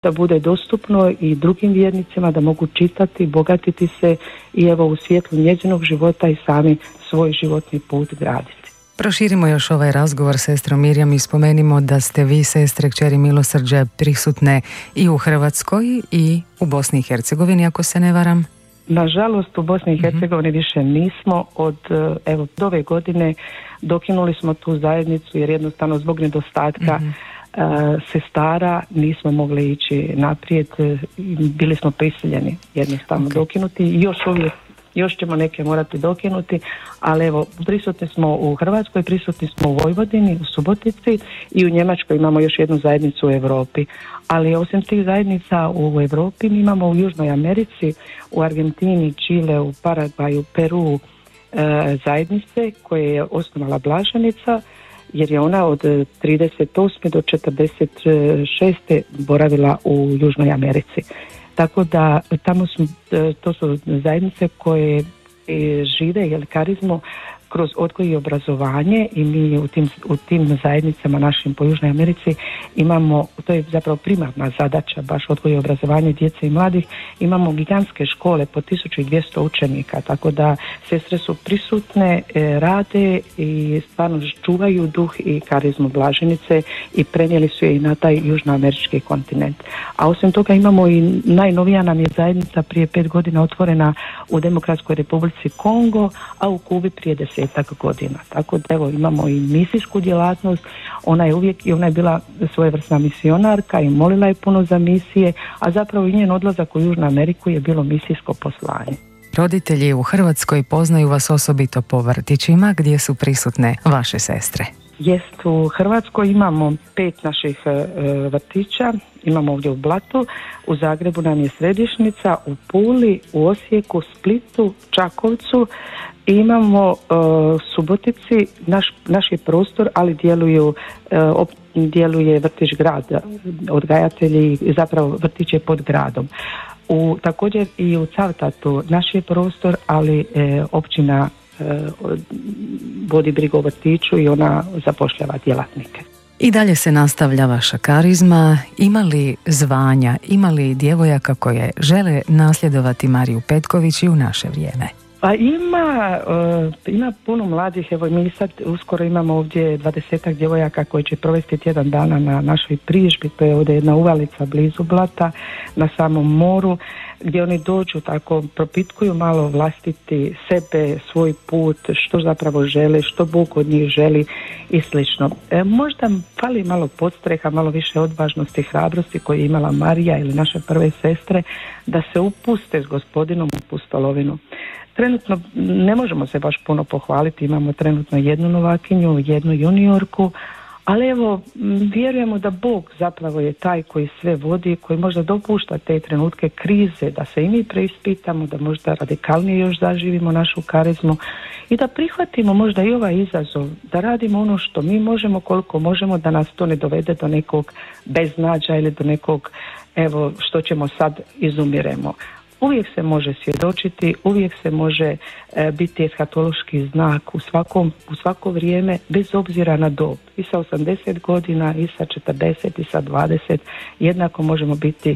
da bude dostupno i drugim vjernicima, da mogu čitati, bogatiti se i evo u svjetlu njezinog života i sami svoj životni put graditi. Proširimo još ovaj razgovor, sestro Mirjam, i spomenimo da ste vi, sestre kćeri milosrđa, prisutne i u Hrvatskoj i u Bosni i Hercegovini, ako se ne varam. Nažalost, u Bosni i Hercegovini više nismo. Od ove godine dokinuli smo tu zajednicu jer jednostavno zbog nedostatka sestara nismo mogli ići naprijed, bili smo prisiljeni jednostavno dokinuti i još ćemo neke morati dokinuti, ali evo, prisutni smo u Hrvatskoj, prisutni smo u Vojvodini, u Subotici i u Njemačkoj imamo još jednu zajednicu u Europi. Ali osim tih zajednica u Europi mi imamo u Južnoj Americi, u Argentini, Čile, u Paragvaju, Peru zajednice koje je osnovala Blaženica, jer je ona od 38. do 46. boravila u Južnoj Americi. Tako da to su zajednice koje žive karizmu kroz odgoj i obrazovanje i mi u tim zajednicama našim po Južnoj Americi imamo, to je zapravo primarna zadaća, baš odgoj i obrazovanje djece i mladih, imamo gigantske škole po 1200 učenika, tako da sestre su prisutne, rade i stvarno čuvaju duh i karizmu Blaženice i prenijeli su je i na taj južnoamerički kontinent. A osim toga imamo i najnovija nam je zajednica prije 5 godina otvorena u Demokratskoj Republici Kongo, a u Kubi prije 10 godina. Tako da evo imamo i misijsku djelatnost, ona je bila svojevrsna misionarka i molila je puno za misije, a zapravo i njen odlazak u Južnu Ameriku je bilo misijsko poslanje. Roditelji u Hrvatskoj poznaju vas osobito po vrtićima gdje su prisutne vaše sestre. Jest, u Hrvatskoj imamo 5 naših vrtića, imamo ovdje u Blatu, u Zagrebu nam je središnjica, u Puli, u Osijeku, Splitu, Čakovcu, imamo Subotici, naš je prostor, ali djeluje vrtić grada, odgajatelji, zapravo vrtić je pod gradom. Također i u Cavtatu naš je prostor, ali općina vodi brigu o vrtiću i ona zapošljava djelatnike. I dalje se nastavlja vaša karizma. Ima li zvanja, ima li djevojaka koje žele nasljedovati Mariju Petković i u naše vrijeme? Pa ima puno mladih, evo mi sad uskoro imamo ovdje 20 djevojaka koji će provesti tjedan dana na našoj prižbi, to je ovdje jedna uvalica blizu Blata na samom moru, gdje oni dođu tako, propitkuju malo vlastiti sebe, svoj put, što zapravo žele, što Bog od njih želi i slično. Možda fali malo podstreha, malo više odvažnosti, hrabrosti koju je imala Marija ili naše prve sestre, da se upuste s Gospodinom u pustolovinu. Trenutno ne možemo se baš puno pohvaliti, imamo trenutno jednu novakinju, jednu juniorku, ali evo vjerujemo da Bog zapravo je taj koji sve vodi, koji možda dopušta te trenutke krize, da se i mi preispitamo, da možda radikalnije još zaživimo našu karizmu i da prihvatimo možda i ovaj izazov, da radimo ono što mi možemo, koliko možemo, da nas to ne dovede do nekog beznađa ili do nekog evo što ćemo sad izumiremo. Uvijek se može svjedočiti, uvijek se može biti eshatološki znak u svako vrijeme, bez obzira na dob. I sa 80 godina, i sa 40, i sa 20, jednako možemo biti,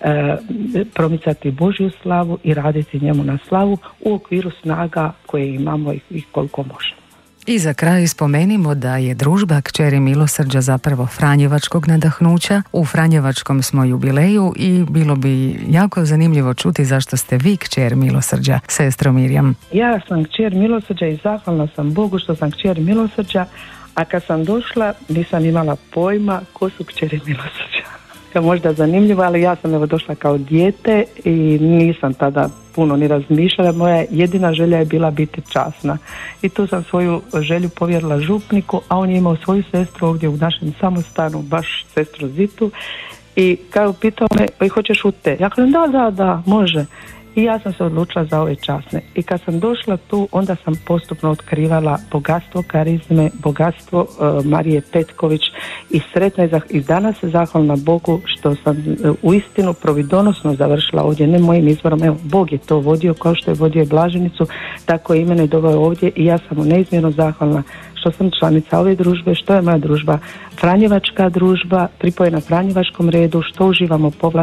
promicati Božju slavu i raditi njemu na slavu u okviru snaga koje imamo i koliko možemo. I za kraj spomenimo da je družba kćeri milosrđa zapravo franjevačkog nadahnuća. U franjevačkom smo jubileju i bilo bi jako zanimljivo čuti zašto ste vi kćer milosrđa, sestro Mirjam. Ja sam kćer milosrđa i zahvalna sam Bogu što sam kćer milosrđa, a kad sam došla nisam imala pojma ko su kćeri milosrđa. Možda zanimljivo, ali ja sam došla kao dijete i nisam tada puno ni razmišljala. Moja jedina želja je bila biti časna. I tu sam svoju želju povjerila župniku, a on je imao svoju sestru ovdje u našem samostanu, baš sestru Zitu. I kao pitao me, pa hoćeš u te? Ja kažem, da, može. I ja sam se odlučila za ove časne. I kad sam došla tu, onda sam postupno otkrivala bogatstvo karizme, bogatstvo Marije Petković i sretna i danas se zahvalna Bogu što sam uistinu providonosno završila ovdje, ne mojim izborom. Evo, Bog je to vodio, kao što je vodio Blaženicu, tako je i mene doveo ovdje i ja sam mu neizmjerno zahvalna što sam članica ove družbe, što je moja družba Franjevačka družba, pripojena Franjevačkom redu, što uživamo povlastice